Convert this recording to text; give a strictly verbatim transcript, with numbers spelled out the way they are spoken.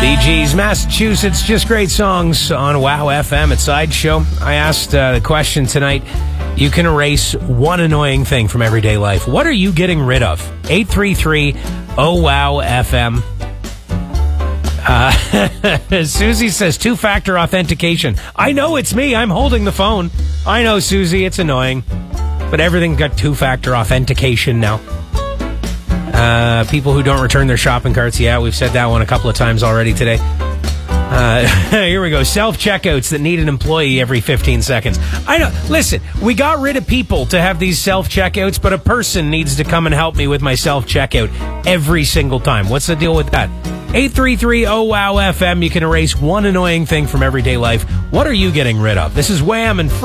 Bee Gees, Massachusetts, just great songs on Wow F M at Sideshow. I asked uh, the question tonight, you can erase one annoying thing from everyday life. What are you getting rid of? eight three three, oh wow F M. Uh, Susie says two-factor authentication. I know it's me. I'm holding the phone. I know, Susie, it's annoying. But everything's got two-factor authentication now. Uh, people who don't return their shopping carts. Yeah, we've said that one a couple of times already today. Uh, here we go. Self-checkouts that need an employee every fifteen seconds. I know. Listen, we got rid of people to have these self-checkouts, but a person needs to come and help me with my self-checkout every single time. What's the deal with that? eight three three, oh wow F M. You can erase one annoying thing from everyday life. What are you getting rid of? This is Wham and Free.